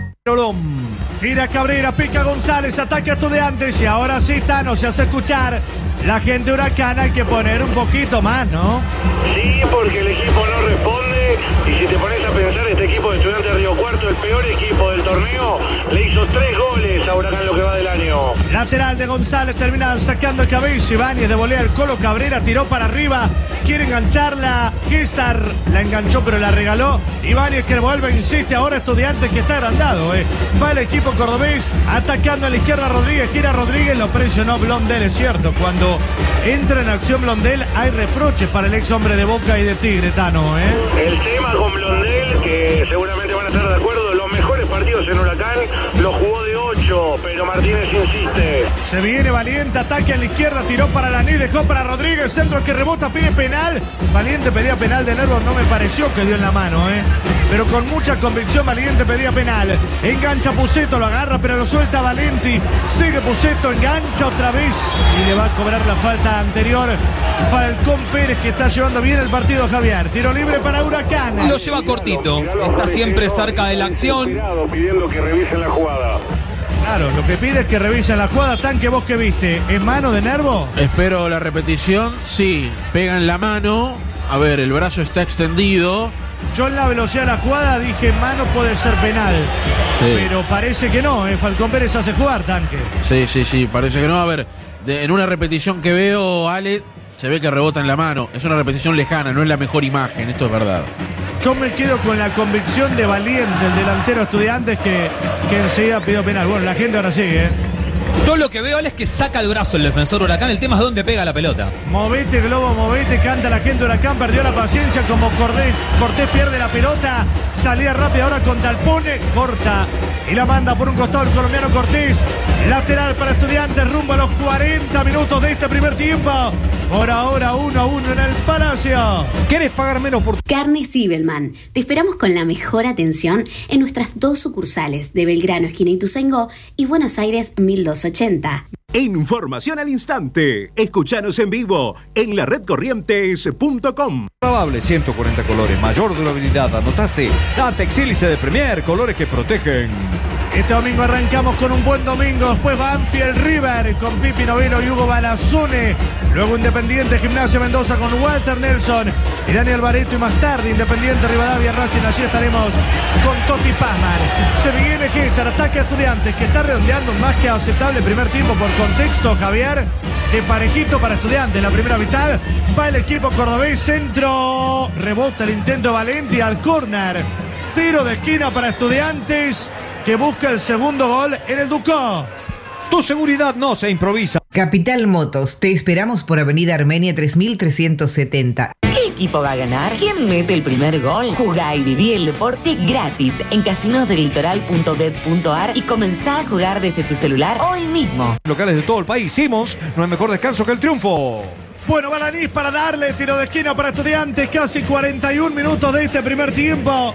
Tira Cabrera, pica González, ataca a Estudiantes y ahora sí Tano se hace escuchar. La gente Huracán hay que poner un poquito más, ¿no? Sí, porque el equipo no responde y si te pones a pensar, este equipo de Estudiantes de Río Cuarto, el peor equipo del torneo, le hizo tres goles a Huracán lo que va del año. Lateral de González, termina sacando el cabeza. Ibáñez de volea el Colo Cabrera, tiró para arriba, quiere engancharla. César la enganchó pero la regaló. Ibáñez que vuelve, insiste ahora Estudiantes que está agrandado, eh. Va el equipo cordobés atacando a la izquierda Rodríguez, gira Rodríguez, lo presionó Blondel, es cierto. Cuando entra en acción Blondel hay reproches para el ex hombre de Boca y de Tigre, Tano, eh. El tema con Blondel, que seguramente van a estar de acuerdo, los mejores partidos en Huracán los jugó de ocho, pero Martínez insiste. Se viene Valiente, ataque a la izquierda, tiró para Laní, dejó para Rodríguez, centro que rebota, pide penal. Valiente pedía penal de Nervo, no me pareció que dio en la mano, eh. Pero con mucha convicción Valiente pedía penal. Engancha Puceto, lo agarra pero lo suelta Valenti. Sigue Puceto, engancha otra vez y le va a cobrar la falta anterior Falcón Pérez, que está llevando bien el partido, Javier. Tiro libre para Huracán. Lo lleva cortito, está siempre cerca de la acción. Pidiendo que revisen la jugada. Claro, lo que pide es que revisen la jugada. Tanque, vos que viste, ¿es mano de Nervo? Espero la repetición. Sí, pega en la mano. A ver, el brazo está extendido. Yo en la velocidad de la jugada dije mano, puede ser penal. Sí. Pero parece que no, ¿eh? Falcón Pérez hace jugar, Tanque. Sí, sí, sí, parece que no. A ver, de, en una repetición que veo, Ale, se ve que rebota en la mano. Es una repetición lejana, no es la mejor imagen, esto es verdad. Yo me quedo con la convicción de Valiente, el delantero Estudiantes, que, que enseguida pidió penal. Bueno, la gente ahora sigue, ¿eh? Yo lo que veo es que saca el brazo el defensor Huracán. El tema es dónde pega la pelota. Movete, Globo, movete, canta la gente Huracán. Perdió la paciencia como Cortés. Cortés pierde la pelota. Salida rápida ahora con Talpone. Corta y la manda por un costado el colombiano Cortés. Lateral para Estudiantes rumbo a los cuarenta minutos de este primer tiempo. Por ahora uno a uno en el Palacio. ¿Quieres pagar menos por Carne Sibelman? Te esperamos con la mejor atención en nuestras dos sucursales de Belgrano, esquina Ituzaingó, y Buenos Aires mil doscientos ochenta. Información al instante. Escuchanos en vivo en la red corrientes punto com. Lavable, ciento cuarenta colores, mayor durabilidad. ¿Anotaste? Datex Hélice de Premier, colores que protegen. Este domingo arrancamos con un buen domingo. Después Banfield River con Pipi Novelo y Hugo Balazone. Luego Independiente Gimnasia Mendoza con Walter Nelson y Daniel Bareto. Y más tarde Independiente Rivadavia Racing. Allí estaremos con Toti Pazman. Se viene Gésar, ataque a Estudiantes, que está redondeando un más que aceptable primer tiempo por contexto, Javier. De parejito para Estudiantes. La primera mitad va el equipo cordobés. Centro, rebota el intento de Valenti al córner. Tiro de esquina para Estudiantes, que busca el segundo gol en el Ducó. Tu seguridad no se improvisa. Capital Motos, te esperamos por Avenida Armenia tres mil trescientos setenta. ¿Qué equipo va a ganar? ¿Quién mete el primer gol? Jugá y viví el deporte gratis en casinos del litoral punto bet punto ar y comenzá a jugar desde tu celular hoy mismo. Locales de todo el país, Simos, no hay mejor descanso que el triunfo. Bueno, Balanís para darle tiro de esquina para Estudiantes, casi cuarenta y un minutos de este primer tiempo.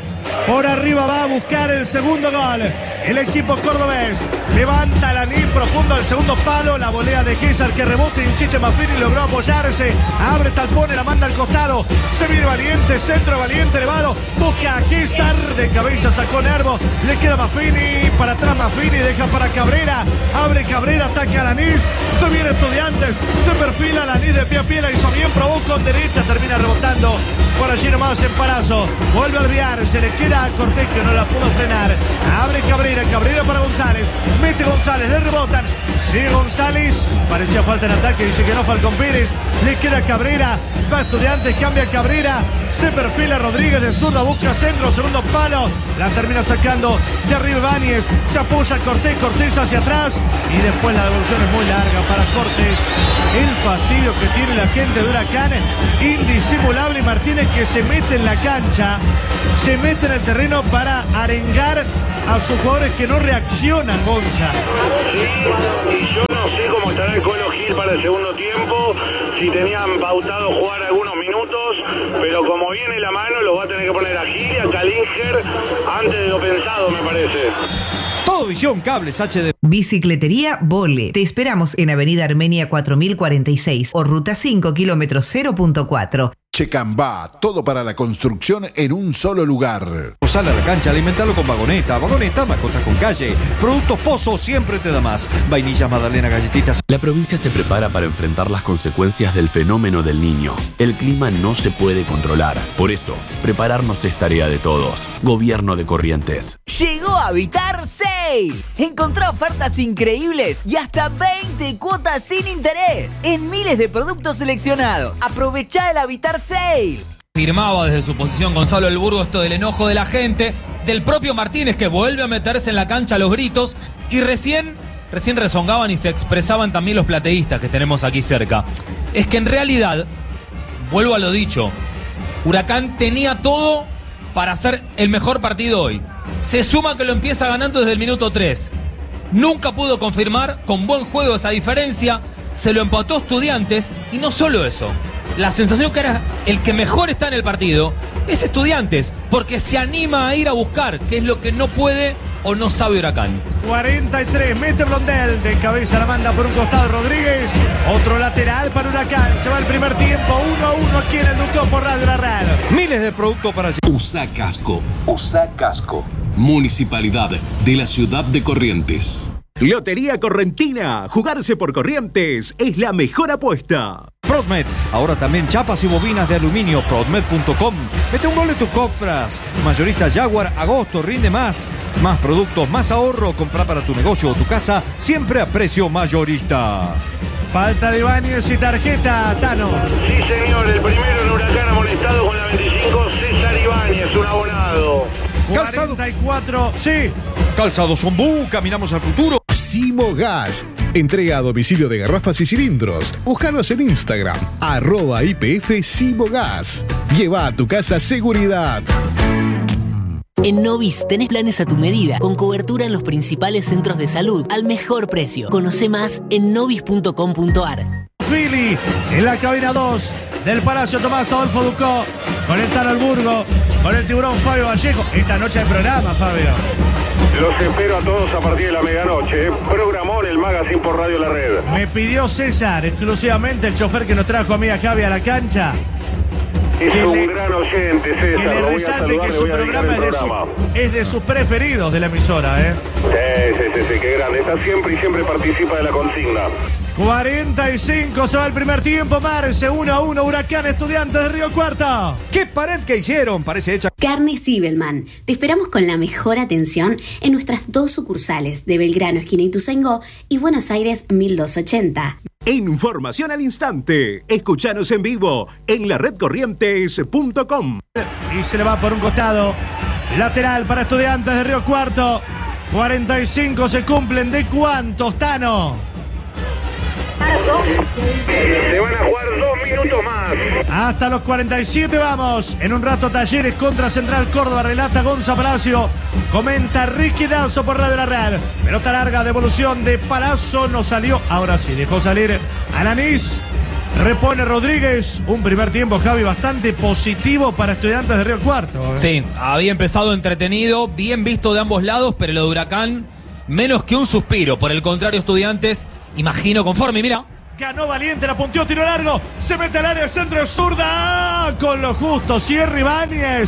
Por arriba va a buscar el segundo gol el equipo cordobés. Levanta la Lanín profundo al segundo palo. La volea de Gésar que rebota, insiste Maffini, logró apoyarse. Abre Talpone, la manda al costado. Se viene Valiente, centro Valiente, elevado. Busca a Gésar, de cabeza sacó Nervo. Le queda Maffini, para atrás Maffini, deja para Cabrera. Abre Cabrera. Cabrera, ataque a Lanís. Se viene Estudiantes, se perfila Lanís de pie a pie, la hizo bien, probó con derecha, termina rebotando por allí nomás en Palazzo. Vuelve a Alvear, se le queda a Cortés que no la pudo frenar. Abre Cabrera, Cabrera para González. Mete González, le rebotan. Sigue González, parecía falta en ataque, dice que no Falcón Pérez. Le queda Cabrera, va Estudiantes, cambia Cabrera. Se perfila Rodríguez de zurda, busca centro, segundo palo. La termina sacando de arriba Ibáñez. Se apoya Cortés, Cortés hacia atrás. Y después la devolución es muy larga para Cortés. El fastidio que tiene la gente de Huracán, indisimulable. Y Martínez que se mete en la cancha, se mete en el terreno para arengar a sus jugadores que no reaccionan, Gonza. Sí, y yo no sé cómo estará el Colo Gil para el segundo tiempo, si tenían pautado jugar algunos minutos, pero como viene la mano lo va a tener que poner a Gil y a Calinger antes de lo pensado, me parece. Todo Visión Cables H D. Bicicletería Vole. Te esperamos en Avenida Armenia cuatro mil cuarenta y seis o Ruta cinco, kilómetro cero punto cuatro. Checambá, todo para la construcción en un solo lugar. Sale a la cancha, alimentarlo con vagoneta. Vagoneta, mascotas con calle. Productos Pozo siempre te da más. Vainillas, magdalena, galletitas. La provincia se prepara para enfrentar las consecuencias del fenómeno del Niño. El clima no se puede controlar. Por eso, prepararnos es tarea de todos. Gobierno de Corrientes. Llegó a Habitar Sale. Encontrá ofertas increíbles y hasta veinte cuotas sin interés en miles de productos seleccionados. Aprovechá el Habitar Sale. Firmaba desde su posición Gonzalo El Burgo esto del enojo de la gente, del propio Martínez que vuelve a meterse en la cancha a los gritos y recién, recién rezongaban y se expresaban también los plateístas que tenemos aquí cerca. Es que en realidad, vuelvo a lo dicho, Huracán tenía todo para hacer el mejor partido hoy. Se suma que lo empieza ganando desde el minuto tres. Nunca pudo confirmar con buen juego esa diferencia, se lo empató Estudiantes y no solo eso. La sensación que era el que mejor está en el partido es Estudiantes, porque se anima a ir a buscar, que es lo que no puede o no sabe Huracán. cuarenta y tres, mete Blondel, de cabeza la manda por un costado Rodríguez, otro lateral para Huracán, se va el primer tiempo, uno a uno aquí en el Ducó por Radio La Real. Miles de productos para... Usa Casco, usa Casco, Municipalidad de la Ciudad de Corrientes. Lotería Correntina. Jugarse por Corrientes es la mejor apuesta. Prodmet. Ahora también chapas y bobinas de aluminio. Prodmet punto com. Mete un gol en tus compras. Mayorista Jaguar. Agosto. Rinde más. Más productos, más ahorro. Compra para tu negocio o tu casa. Siempre a precio mayorista. Falta de Ibáñez y tarjeta, Tano. Sí, señor. El primero en Huracán amonestado con la veinticinco. César Ibáñez, un abonado. cuarenta y cuatro. Sí. Calzado Zombú. Caminamos al futuro. Simogas. Entrega a domicilio de garrafas y cilindros. Búscanos en Instagram, arroba I P F Simogas. Lleva a tu casa seguridad. En Novis tenés planes a tu medida, con cobertura en los principales centros de salud, al mejor precio. Conoce más en novis punto com punto ar. Philly, en la cabina dos del Palacio Tomás Adolfo Ducó, con el Tano Alburgo, con el tiburón Fabio Vallejo. Esta noche de programa, Fabio. Los espero a todos a partir de la medianoche. Programón, el Magazine por Radio La Red. Me pidió César, exclusivamente el chofer que nos trajo a mí a Javi a la cancha. Es que un le, gran oyente, César. que le Lo voy a resalte saludar, que le su voy a dedicar programa, el es de, su, programa. es de sus preferidos de la emisora, ¿eh? Sí, sí, sí, sí, qué grande. Está siempre y siempre participa de la consigna. cuarenta y cinco, se va el primer tiempo, Marce, uno a uno, Huracán Estudiantes de Río Cuarto. ¿Qué pared que hicieron? Parece hecha. Carne Sibelman. Te esperamos con la mejor atención en nuestras dos sucursales de Belgrano, esquina Ituzaingó, y Buenos Aires, mil doscientos ochenta. Información al instante. Escuchanos en vivo en la red corrientes punto com. Y se le va por un costado. Lateral para Estudiantes de Río Cuarto. cuarenta y cinco se cumplen. ¿De cuántos, Tano? Se van a jugar dos minutos más. Hasta los cuarenta y siete vamos. En un rato Talleres contra Central Córdoba. Relata Gonza Palacio. Comenta Ricky Dazo por Radio La Real. Pelota larga, devolución de Palazzo. No salió. Ahora sí, dejó salir Alanís. Repone Rodríguez. Un primer tiempo, Javi, bastante positivo para Estudiantes de Río Cuarto. ¿eh? Sí, había empezado entretenido, bien visto de ambos lados, pero lo de Huracán, menos que un suspiro. Por el contrario, Estudiantes, imagino conforme, mira. Ganó valiente, la punteó, tiro largo. Se mete al área, centro de zurda. ¡Ah! Con lo justo, cierra Ibáñez.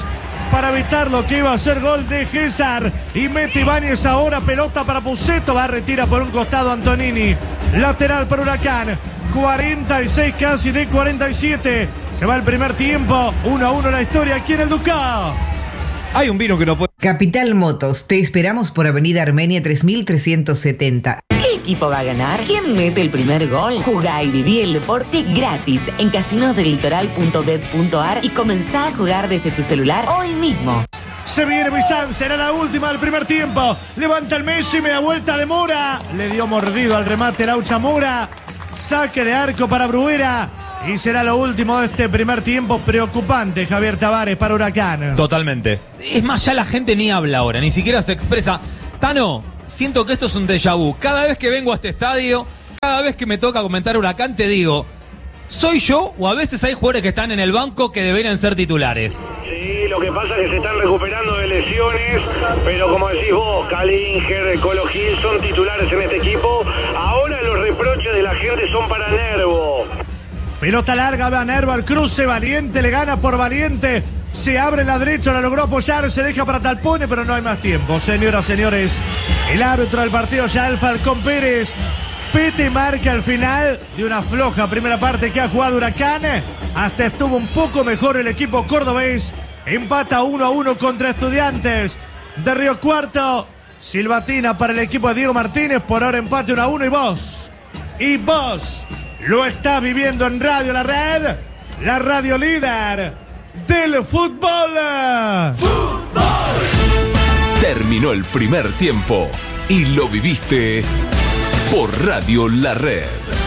para evitar lo que iba a ser gol de César. Y mete Ibáñez ahora, pelota para Pusetto, va a retira por un costado Antonini. Lateral para Huracán. cuarenta y seis casi de cuarenta y siete. Se va el primer tiempo. uno a uno la historia aquí en el Ducado. Hay un vino que no puede... Capital Motos, te esperamos por Avenida Armenia tres mil trescientos setenta. ¿Qué equipo va a ganar? ¿Quién mete el primer gol? Jugá y viví el deporte gratis en casinos del litoral punto bet punto ar y comenzá a jugar desde tu celular hoy mismo. Se viene Bizán, será la última del primer tiempo. Levanta el Messi, media vuelta de Mora. Le dio mordido al remate Laucha Mora. Saque de arco para Bruguera. Y será lo último de este primer tiempo preocupante, Javier Tavares, para Huracán. Totalmente. Es más, ya la gente ni habla ahora, ni siquiera se expresa. Tano, siento que esto es un déjà vu. Cada vez que vengo a este estadio, cada vez que me toca comentar Huracán, te digo, ¿soy yo o a veces hay jugadores que están en el banco que deberían ser titulares? Sí, lo que pasa es que se están recuperando de lesiones, pero como decís vos, Calinger, Colo Gil son titulares en este equipo. Ahora los reproches de la gente son para Nervo. Pelota larga, va Nervo al cruce, Valiente le gana por Valiente. Se abre la derecha, la logró apoyar, se deja para Talpone, pero no hay más tiempo. Señoras, señores, el árbitro del partido ya el Falcón Pérez. Pete marca al final de una floja primera parte que ha jugado Huracán. Hasta estuvo un poco mejor el equipo cordobés. Empata uno a uno contra Estudiantes de Río Cuarto. Silbatina para el equipo de Diego Martínez. Por ahora empate uno a uno y vos. Y vos lo estás viviendo en Radio La Red. La radio líder del fútbol. ¡Fútbol! Terminó el primer tiempo y lo viviste por Radio La Red.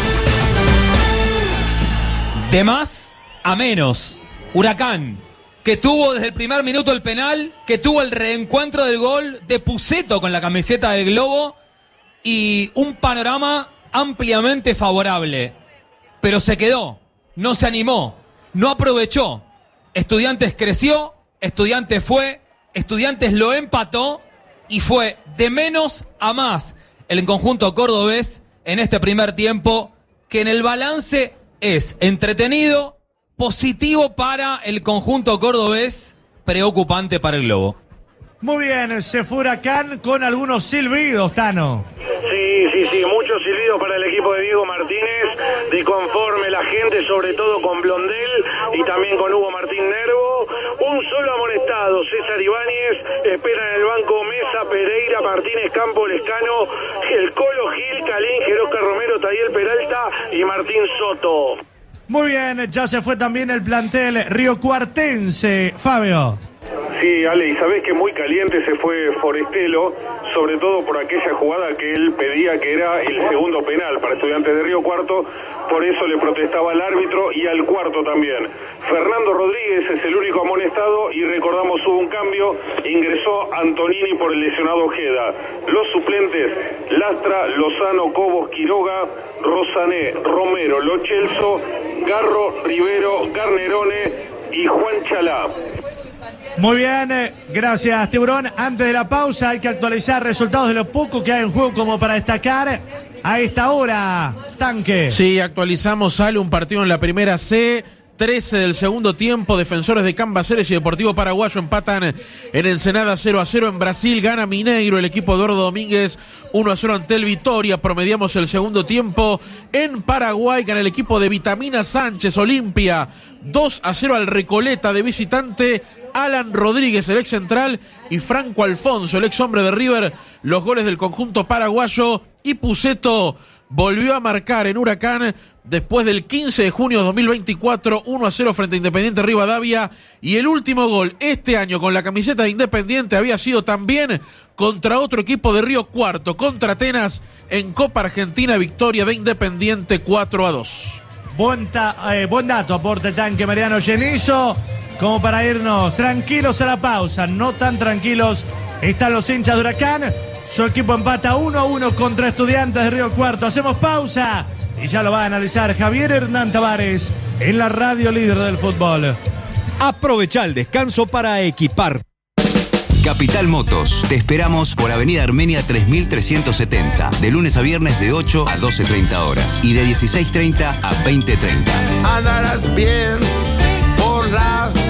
De más a menos. Huracán, que tuvo desde el primer minuto el penal, que tuvo el reencuentro del gol de Pusetto con la camiseta del Globo y un panorama ampliamente favorable. Pero se quedó, no se animó, no aprovechó. Estudiantes creció, Estudiantes fue, Estudiantes lo empató y fue de menos a más el conjunto cordobés en este primer tiempo, que en el balance es entretenido, positivo para el conjunto cordobés, preocupante para el Globo. Muy bien, se fue Huracán con algunos silbidos, Tano. Sí, sí, sí, muchos silbidos para el equipo de Diego Martínez, de conforme la gente, sobre todo con Blondel y también con Hugo Martín Nervo. Un solo amonestado, César Ibáñez, espera en el banco Mesa, Pereira, Martínez, Campo, Lescano, el Colo Gil, Calinger, Oscar Romero, Tayel Peralta y Martín Soto. Muy bien, ya se fue también el plantel riocuartense, Fabio. Sí, Ale, y sabés que muy caliente se fue Forestelo, sobre todo por aquella jugada que él pedía que era el segundo penal para Estudiantes de Río Cuarto, por eso le protestaba al árbitro y al cuarto también. Fernando Rodríguez es el único amonestado y recordamos hubo un cambio, ingresó Antonini por el lesionado Ojeda. Los suplentes, Lastra, Lozano, Cobos, Quiroga, Rosané, Romero, Lo Celso, Garro, Rivero, Garnerone y Juan Chalá. Muy bien, gracias Tiburón. Antes de la pausa hay que actualizar resultados de lo poco que hay en juego como para destacar a esta hora. Tanque. Sí, actualizamos, sale un partido en la primera C. trece del segundo tiempo, Defensores de Cambaceres y Deportivo Paraguayo empatan en Ensenada cero a cero. En Brasil gana Mineiro, el equipo de Eduardo Domínguez uno a cero ante el Vitória. Promediamos el segundo tiempo. En Paraguay gana el equipo de Vitamina Sánchez, Olimpia dos a cero al Recoleta de visitante. Alan Rodríguez, el ex central, y Franco Alfonso, el ex hombre de River, los goles del conjunto paraguayo. Y Pusetto volvió a marcar en Huracán después del quince de junio de dos mil veinticuatro, uno a cero frente a Independiente Rivadavia. Y el último gol este año con la camiseta de Independiente había sido también contra otro equipo de Río Cuarto, contra Atenas, en Copa Argentina, victoria de Independiente cuatro a dos. Buen, ta, eh, buen dato aporta el Tanque Mariano Genizo, como para irnos tranquilos a la pausa. No tan tranquilos están los hinchas de Huracán. Su equipo empata uno a uno contra Estudiantes de Río Cuarto. Hacemos pausa y ya lo va a analizar Javier Hernán Tavares en la radio líder del fútbol. Aprovecha el descanso para equipar. Capital Motos, te esperamos por Avenida Armenia tres mil trescientos setenta, de lunes a viernes de ocho a doce treinta horas y de dieciséis treinta a veinte treinta. Andarás bien por la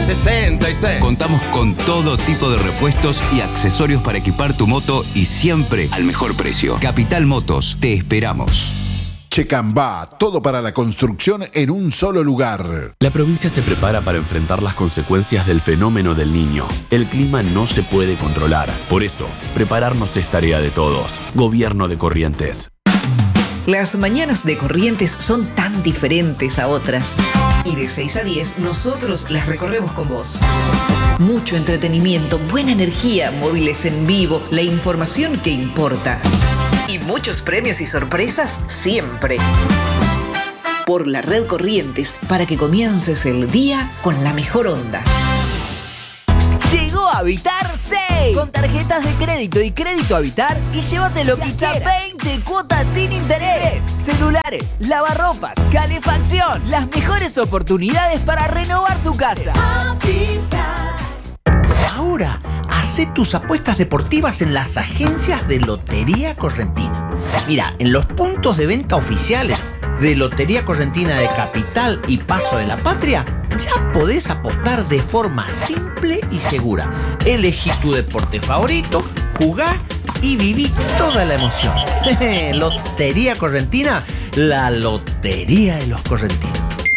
sesenta y seis. Contamos con todo tipo de repuestos y accesorios para equipar tu moto y siempre al mejor precio. Capital Motos, te esperamos. Checambá, todo para la construcción en un solo lugar. La provincia se prepara para enfrentar las consecuencias del fenómeno del Niño. El clima no se puede controlar. Por eso, prepararnos es tarea de todos. Gobierno de Corrientes. Las mañanas de Corrientes son tan diferentes a otras. Y de seis a diez nosotros las recorremos con vos. Mucho entretenimiento, buena energía, móviles en vivo, la información que importa. Y muchos premios y sorpresas siempre. Por la red Corrientes, para que comiences el día con la mejor onda. Llegó Habitar seis con tarjetas de crédito y crédito Habitar y llévatelo que hasta veinte cuotas sin interés. Celulares, lavarropas, calefacción, las mejores oportunidades para renovar tu casa. Ahora, hacé tus apuestas deportivas en las agencias de Lotería Correntina. Mira, en los puntos de venta oficiales de Lotería Correntina de Capital y Paso de la Patria, ya podés apostar de forma simple y segura. Elegí tu deporte favorito, jugá y viví toda la emoción. Lotería Correntina, la lotería de los correntinos.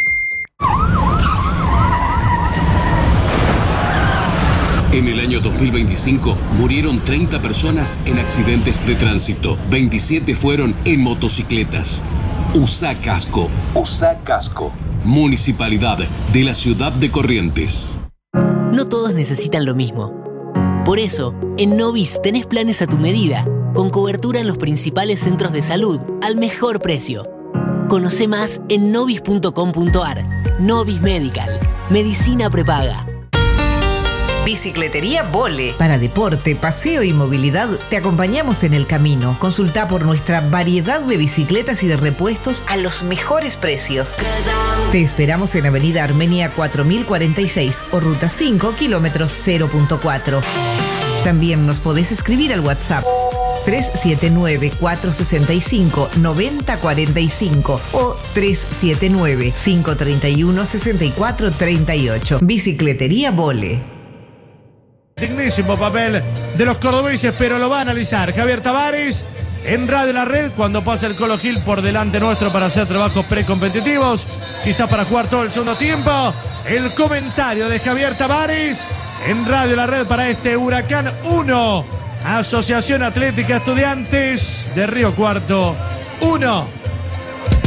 En el año dos mil veinticinco murieron treinta personas en accidentes de tránsito. veintisiete fueron en motocicletas. Usa casco. Usa casco. Municipalidad de la Ciudad de Corrientes. No todos necesitan lo mismo. Por eso, en Novis tenés planes a tu medida, con cobertura en los principales centros de salud, al mejor precio. Conoce más en novis punto com punto ar. Novis Medical. Medicina prepaga. Bicicletería Vole. Para deporte, paseo y movilidad, te acompañamos en el camino. Consulta por nuestra variedad de bicicletas y de repuestos a los mejores precios. Te esperamos en Avenida Armenia cuatro mil cuarenta y seis o Ruta cinco, kilómetros cero punto cuatro. También nos podés escribir al WhatsApp tres siete nueve, cuatro seis cinco, nueve cero cuatro cinco o tres siete nueve, cinco tres uno, seis cuatro tres ocho. Bicicletería Vole. Dignísimo papel de los cordobeses, pero lo va a analizar Javier Tavares en Radio La Red cuando pasa el Colo Gil por delante nuestro para hacer trabajos precompetitivos, quizás para jugar todo el segundo tiempo. El comentario de Javier Tavares en Radio La Red para este Huracán uno, Asociación Atlética Estudiantes de Río Cuarto uno.